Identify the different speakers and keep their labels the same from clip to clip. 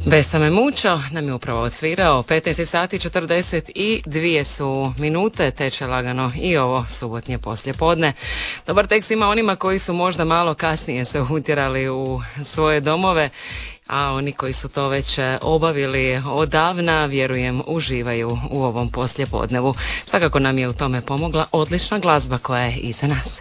Speaker 1: Besame mučo nam je upravo odsvirao 15 sati 42 su minute, teče lagano i ovo subotnje poslijepodne. Dobar tek svima onima koji su možda malo kasnije se utjerali u svoje domove, a oni koji su to već obavili odavna, vjerujem, uživaju u ovom poslijepodnevu. Svakako nam je u tome pomogla odlična glazba koja je iza nas.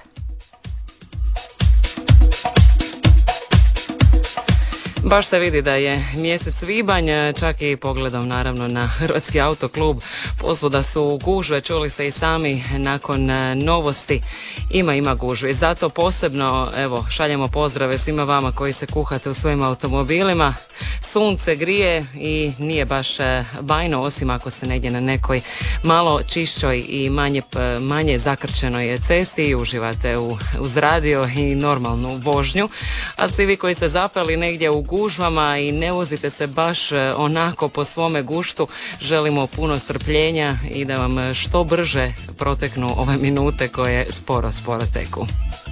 Speaker 1: Baš se vidi da je mjesec svibanj, čak i pogledom naravno na Hrvatski autoklub. Posvuda su gužve, čuli ste i sami nakon novosti. Ima gužve. Zato posebno šaljemo pozdrave svima vama koji se kuhate u svojim automobilima. Sunce grije i nije baš bajno, osim ako ste negdje na nekoj malo čišćoj i manje zakrčenoj cesti i uživate uz radio i normalnu vožnju. A svi vi koji ste zapeli negdje u gužvama i ne vozite se baš onako po svome guštu, želimo puno strpljenja i da vam što brže proteknu ove minute koje sporo teku.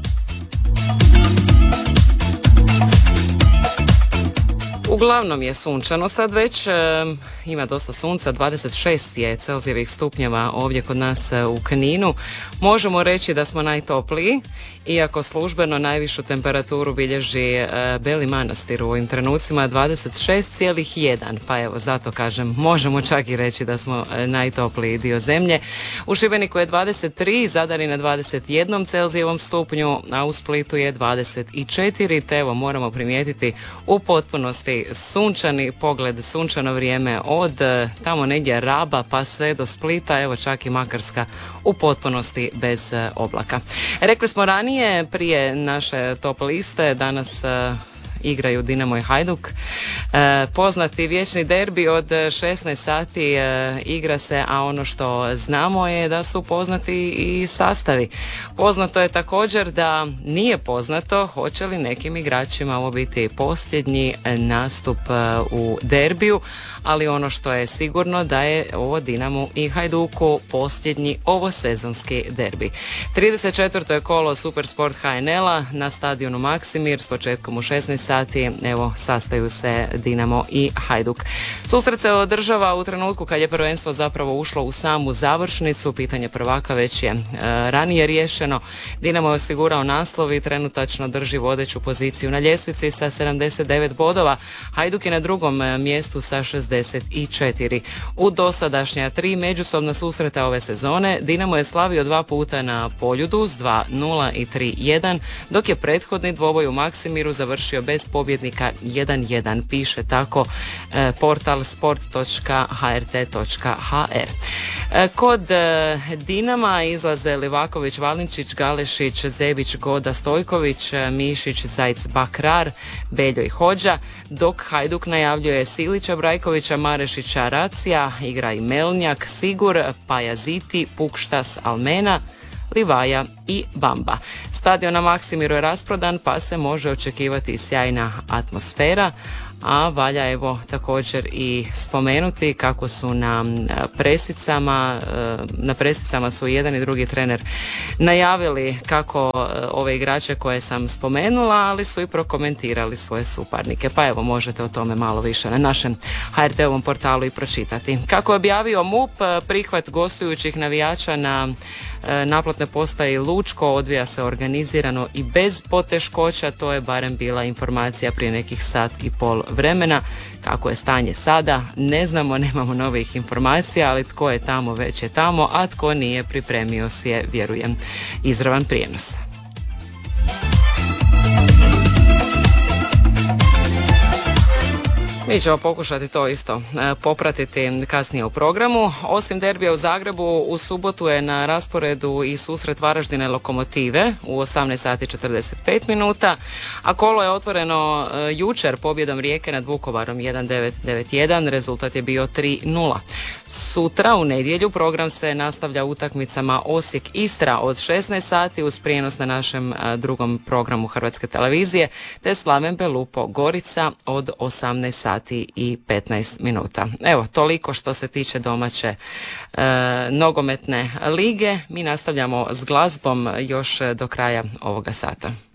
Speaker 1: Uglavnom je sunčano sad već, ima dosta sunca, 26 je Celzijevih stupnjeva ovdje kod nas u Kninu. Možemo reći da smo najtopliji, iako službeno najvišu temperaturu bilježi Beli Manastir u ovim trenucima 26,1, pa evo zato kažem, možemo čak i reći da smo najtopliji dio zemlje. U Šibeniku je 23, Zadar je na 21 Celzijevom stupnju, a u Splitu je 24, te evo moramo primijetiti u potpunosti sunčani pogled, sunčano vrijeme od tamo negdje Raba pa sve do Splita, evo čak i Makarska u potpunosti bez oblaka. Rekli smo ranije, prije naše top liste, danas igraju Dinamo i Hajduk. Poznati vječni derbi od 16 sati igra se, a ono što znamo je da su poznati i sastavi. Poznato je također da nije poznato hoće li nekim igračima ovo biti posljednji nastup u derbiju, ali ono što je sigurno da je ovo Dinamo i Hajduku posljednji ovosezonski derbi. 34. je kolo Supersport HNL-a na stadionu Maksimir s početkom u 16 sati, evo sastaju se Dinamo i Hajduk. Susret se održava u trenutku kad je prvenstvo zapravo ušlo u samu završnicu, pitanje prvaka već je ranije riješeno. Dinamo je osigurao naslov i trenutačno drži vodeću poziciju na ljestvici sa 79 bodova, Hajduk je na drugom mjestu sa 64. U dosadašnja 3 međusobna susreta ove sezone Dinamo je slavio 2 puta na Poljudu s 2-0 i 3-1, dok je prethodni dvoboj u Maksimiru završio bez pobjednika 1-1, piše tako portal sport.hrt.hr. Kod Dinama izlaze Livaković, Valinčić, Galešić, Zebić, Goda, Stojković, Mišić, Zajc, Bakrar, Beljo i Hođa, dok Hajduk najavljuje Silića, Brajkovića, Marešića, Racija, igra i Melnjak, Sigur, Pajaziti, Pukštas, Almena, Livaja i Bamba. Stadion na Maksimiru je rasprodan, pa se može očekivati sjajna atmosfera, a valja evo također i spomenuti kako su na presicama su jedan i drugi trener najavili kako ove igrače koje sam spomenula, ali su i prokomentirali svoje suparnike. Pa evo možete o tome malo više na našem HRT-ovom portalu i pročitati. Kako je objavio MUP, prihvat gostujućih navijača na naplatne postaje Lučko odvija se organizirano i bez poteškoća, to je barem bila informacija prije nekih sat i pol vremena. Kako je stanje sada, ne znamo, nemamo novih informacija, ali tko je tamo već je tamo, a tko nije pripremio si je, vjerujem, izravan prijenos. Mi ćemo pokušati to isto popratiti kasnije u programu. Osim derbija u Zagrebu, u subotu je na rasporedu i susret Varaždina i Lokomotive u 18 sati 45 minuta, a kolo je otvoreno jučer pobjedom Rijeke nad Vukovarom 1-9-9-1, rezultat je bio 3-0. Sutra u nedjelju program se nastavlja utakmicama Osijek-Istra od 16 sati uz prijenos na našem drugom programu Hrvatske televizije, te Slaven Belupo-Gorica od 18 sati i 15 minuta. Evo, toliko što se tiče domaće nogometne lige. Mi nastavljamo s glazbom još do kraja ovoga sata.